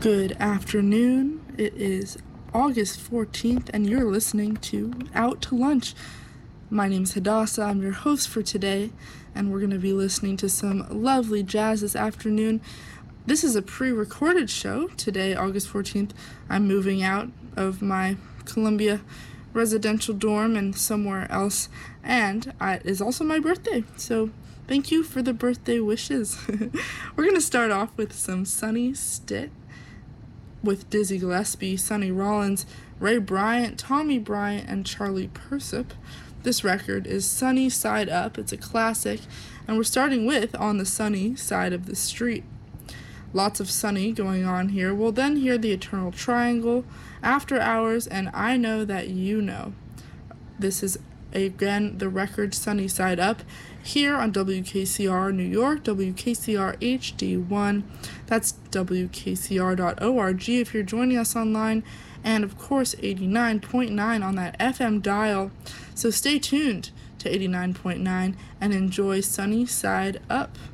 Good afternoon. It is August 14th, and you're listening to Out to Lunch. My name is Hadassah. I'm your host for today, and we're going to be listening to some lovely jazz this afternoon. This is a pre-recorded show. Today, August 14th, I'm moving out of my Columbia residential dorm and somewhere else, and it is also my birthday, so thank you for the birthday wishes. We're going to start off with some Sonny Stitt with Dizzy Gillespie, Sonny Rollins, Ray Bryant, Tommy Bryant, and Charlie Persip. This record is Sunny Side Up. It's a classic, and we're starting with On the Sunny Side of the Street. Lots of Sunny going on here. We'll then hear The Eternal Triangle, After Hours, and I Know That You Know. This is, again, the record Sunny Side Up here on WKCR New York, WKCR HD1. That's WKCR.org if you're joining us online, and of course 89.9 on that FM dial. So stay tuned to 89.9 and enjoy Sunny Side Up.